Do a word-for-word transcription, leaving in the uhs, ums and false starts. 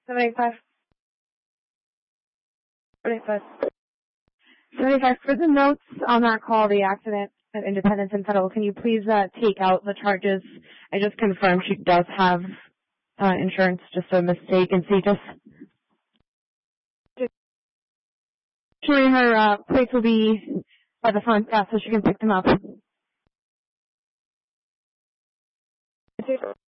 seventy-five. seventy-five. seventy-five. For the notes on that call, the accident at Independence and Federal, can you please uh, take out the charges? I just confirmed she does have uh, insurance, just a mistake, and see just showing her uh, plates will be by the front desk so she can pick them up.